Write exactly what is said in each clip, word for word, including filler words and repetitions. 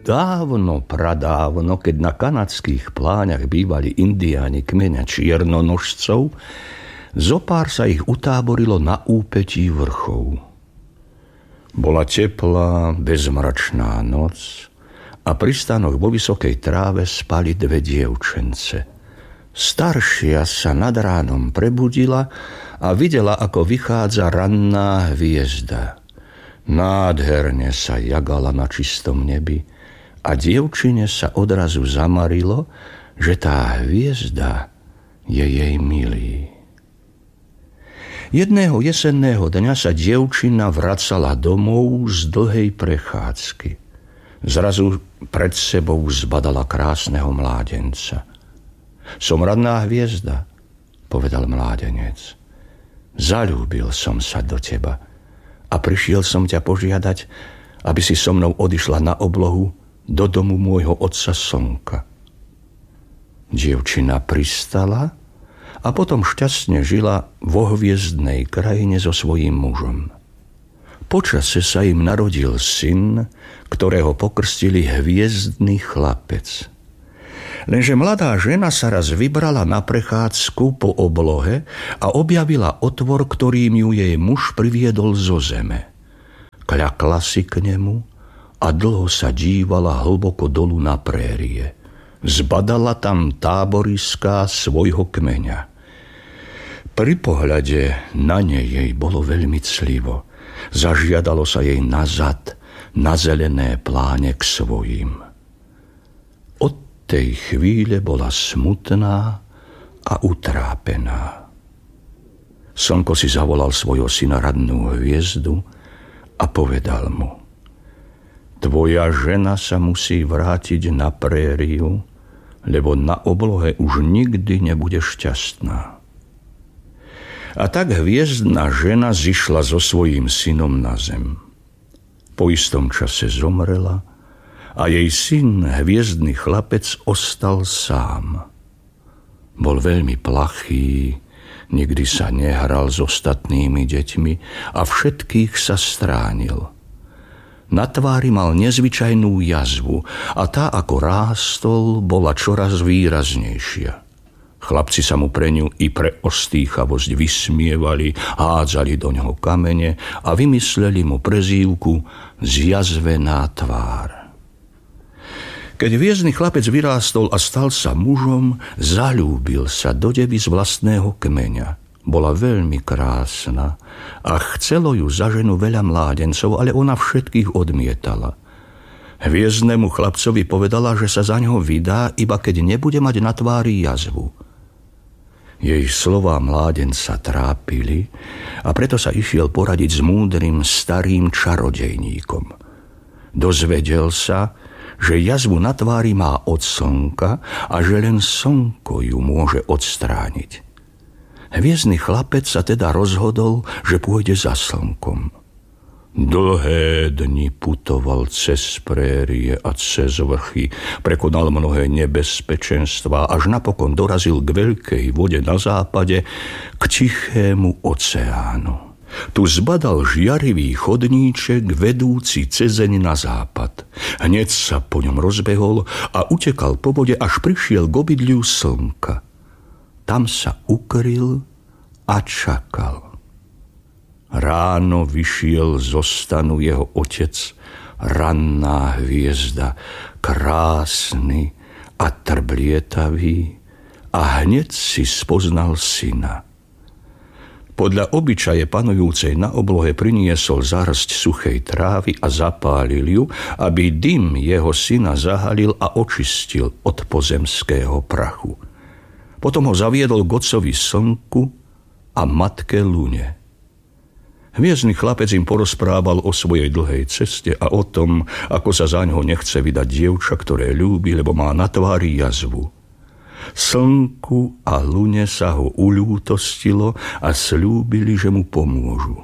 Dávno, pradávno, keď na kanadských pláňach bývali indiáni kmeňa čiernonožcov, zopár sa ich utáborilo na úpetí vrchov. Bola teplá, bezmračná noc a pri stanoch vo vysokej tráve spali dve dievčence. Staršia sa nad ránom prebudila a videla, ako vychádza ranná hviezda. Nádherne sa jagala na čistom nebi a dievčine sa odrazu zamarilo, že tá hviezda je jej milý. Jedného jesenného dňa sa dievčina vracala domov z dlhej prechádzky. Zrazu pred sebou zbadala krásneho mládenca. Som ranná hviezda, povedal mládenec. Zaľúbil som sa do teba a prišiel som ťa požiadať, aby si so mnou odišla na oblohu do domu môjho otca Slnka. Dievčina pristala a potom šťastne žila vo hviezdnej krajine so svojím mužom. Počase sa im narodil syn, ktorého pokrstili hviezdny chlapec. Lenže mladá žena sa raz vybrala na prechádzku po oblohe a objavila otvor, ktorým ju jej muž priviedol zo zeme. Kľakla si k nemu a dlho sa dívala hlboko dolu na prérie. Zbadala tam táboriská svojho kmeňa. Pri pohľade na nej jej bolo veľmi clivo. Zažiadalo sa jej nazad na zelené pláne k svojim. Od tej chvíle bola smutná a utrápená. Slnko si zavolal svojho syna rannú hviezdu a povedal mu: Tvoja žena sa musí vrátiť na prériu, lebo na oblohe už nikdy nebude šťastná. A tak hviezdna žena zišla so svojím synom na zem. Po istom čase zomrela a jej syn, hviezdny chlapec, ostal sám. Bol veľmi plachý, nikdy sa nehral s ostatnými deťmi a všetkých sa stránil. Na tvári mal nezvyčajnú jazvu a tá, ako rástol, bola čoraz výraznejšia. Chlapci sa mu pre ňu i pre ostýchavosť vysmievali, hádzali do ňoho kamene a vymysleli mu prezývku Zjazvená tvár. Keď hviezdny chlapec vyrástol a stal sa mužom, zaľúbil sa do devy z vlastného kmeňa. Bola veľmi krásna a chcelo ju za ženu veľa mládencov, ale ona všetkých odmietala. Hviezdnemu chlapcovi povedala, že sa za ňoho vydá, iba keď nebude mať na tvári jazvu. Jej slová mládenca trápili a preto sa išiel poradiť s múdrym starým čarodejníkom. Dozvedel sa, že jazvu na tvári má od slnka a že len slnko ju môže odstrániť. Hviezdny chlapec sa teda rozhodol, že pôjde za slnkom. Dlhé dni putoval cez prérie a cez vrchy, prekonal mnohé nebezpečenstvá, až napokon dorazil k veľkej vode na západe, k tichému oceánu. Tu zbadal žiarivý chodníček vedúci cezeň na západ. Hneď sa po ňom rozbehol a utekal po vode, až prišiel k obydliu slnka. Tam sa ukryl a čakal. Ráno vyšiel zo stanu jeho otec, ranná hviezda, krásny a trblietavý, a hneď si spoznal syna. Podľa obyčaje panujúcej na oblohe priniesol zársť suchej trávy a zapálil ju, aby dym jeho syna zahalil a očistil od pozemského prachu. Potom ho zaviedol k otcovi slnku a matke lune. Hviezdny chlapec im porozprával o svojej dlhej ceste a o tom, ako sa za ňoho nechce vydať dievča, ktoré ľúbi, lebo má na tvári jazvu. Slnku a lune sa ho uľútostilo a sľúbili, že mu pomôžu.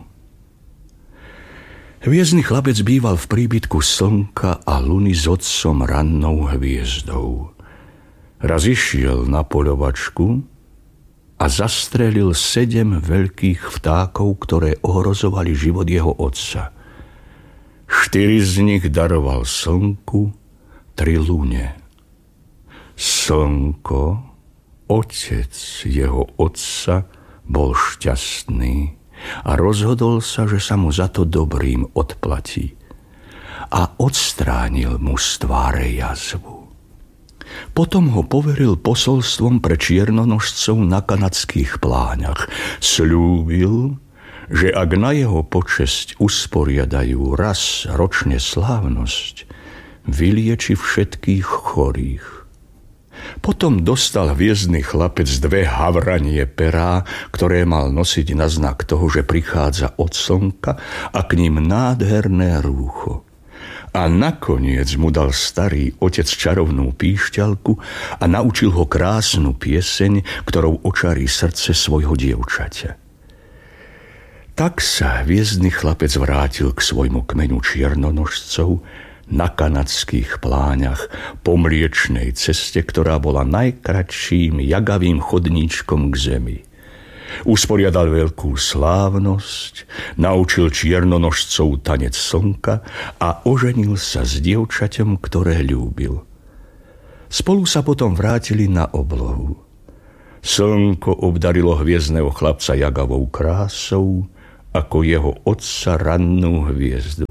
Hviezdny chlapec býval v príbytku slnka a luny s otcom rannou hviezdou. Raz išiel na poľovačku a zastrelil sedem veľkých vtákov, ktoré ohrozovali život jeho otca. Štyri z nich daroval slnku, tri lúne. Slnko, otec jeho otca, bol šťastný a rozhodol sa, že sa mu za to dobrým odplatí. A odstránil mu z tváre jazvu. Potom ho poveril posolstvom pre čiernonožcov na kanadských pláňach. Sľúbil, že ak na jeho počesť usporiadajú raz ročne slávnosť, vylieči všetkých chorých. Potom dostal hviezdny chlapec dve havranie perá, ktoré mal nosiť na znak toho, že prichádza od slnka, a k ním nádherné rúcho. A nakoniec mu dal starý otec čarovnú píšťalku a naučil ho krásnu pieseň, ktorou očarí srdce svojho dievčaťa. Tak sa hviezdny chlapec vrátil k svojmu kmeňu čiernonožcov na kanadských pláňach po mliečnej ceste, ktorá bola najkratším jagavým chodníčkom k zemi. Usporiadal veľkú slávnosť, naučil čiernonožcov tanec slnka a oženil sa s dievčaťom, ktoré ľúbil. Spolu sa potom vrátili na oblohu. Slnko obdarilo hviezdneho chlapca jagavou krásou, ako jeho otca rannú hviezdu.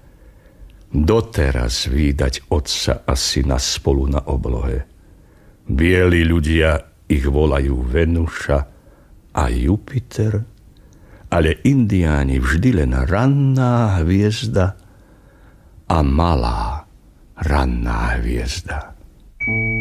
Doteraz vídať otca a syna spolu na oblohe. Bieli ľudia ich volajú Venuša a Jupiter, ale Indiáni vždy len ranná hviezda a malá ranná hviezda.